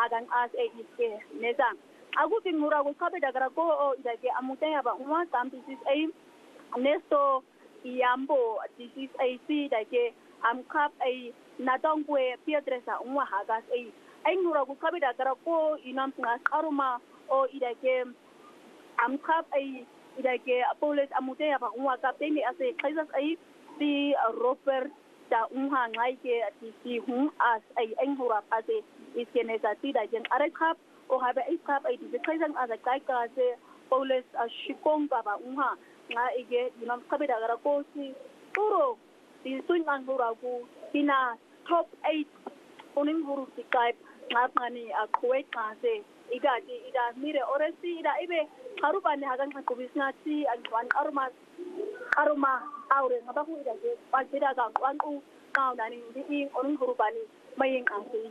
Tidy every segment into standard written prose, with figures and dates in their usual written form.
agang as iske nesang aku tingura ko kabe dagara ko idake amutaya ba umwa tampisis ay nesto iambo disis ay si dake amkap ay nadongwe piedresa umwa hagas ay nura ko kabe dagara ko inam ngas aruma o idake amkap ay idake police amutaya ba umwa kapteni ase kaisas ay si Robert da umha ngai ke si hum as ay enghura ase iskene sa ti da jeng arekap o habe ikap ay di kaisan as kai ka se police shikong ka ba umha nga ige dinam kabe da gara ko si turo di sun anghura ku hina top 8 oning huru si kai nga ngani a kuwait ka se ida mire oresi ida ibe harupane hagan ko bisna si an aruma aure ngaba ku ida ke pagida ga wangu kau dani di oning hurupani mayeng asi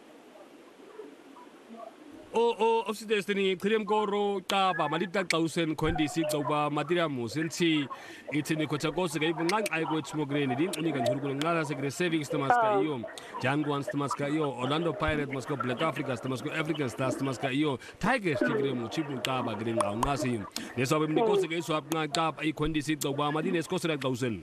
Of destiny krem goro taba malita tausen kondi si tauba matira musensi itini ko chakos ga ibungang ay ko chmogreni din uni kan hurgul ngala segre savings tamaska iyo Jangwans tamaska iyo Orlando Pirates masko Black Africa tamasko African Stars tamaska iyo Tigers tigre mu chibu taba gren ngasi ne so bim ko segre so apna taba ay kondi si tauba madine ko sera tausen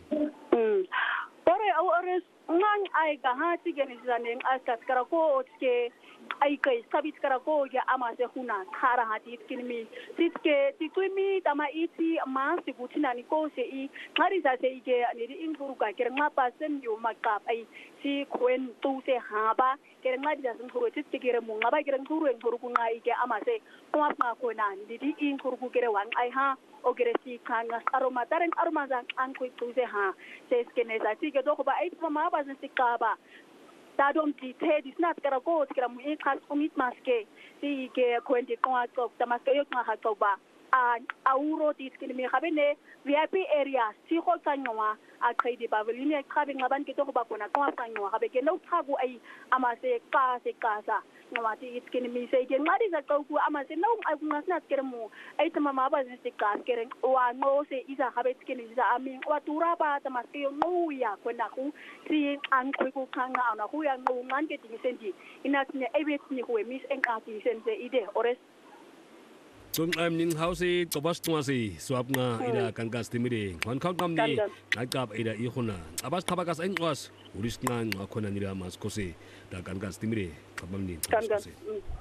ore ngang ay ga ha tigeni zaneng askas karako otke ay kay sabit karako ya amase huna khara hati kinmi sitke titumi tama iti ma sigutina ni ko se I ngari sa se ige ani di inguru ka kere ngapa sen yo makap ay si kwen tu se haba kere ngadi da sun kuru titke kere mu ngaba kere nguru ku ngai ige amase ko ma ko nan di inguru ku kere wang ay ha o kere si kanga aroma taren aroma zang an ko tu se ha se skene sa ti ke do ko ba ay ma ba sen sikaba Tadom di te di snat kara go kara mu ikas umit maske si ke kwente kwa tok tamaske yok ma hatoba auro di skini mi khabene VIP area si ko kanwa a khidi bavelini khabe ngaban ke to ba kona kwa kanwa khabe ke no thagu ai amase ka se kasa ngawati iskini mi se ke ngadi za ku amase no ai kunga snat kere mu ai tama ma ba se ka kere wa no se isa khabe skini za ami wa tura ba tamaske yo no ya kona ku si an ku kanga ana ku ya no ngan ke ti sendi inatne ebet ni ku mis en ka ti sense ide ores Tung ning hausi tobas tuasi suap nga ida kangas timide kwan kau namni agap ida ihuna abas tabakas engwas uris nga ngakona nira mas kosi da kangas timide kabamni kosi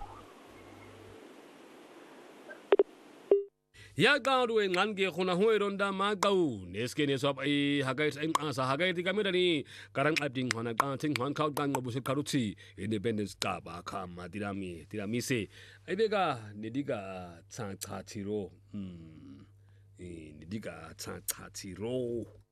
ya garu ngange khuna hueronda magau neske ne sop ai hagai eng asa hagai ti kamidani karang ading hona ka ting hon kau kan ngobusi karuti independence ka ba khama tirami se ai bega nidiga tsa tiro nidiga tsa tiro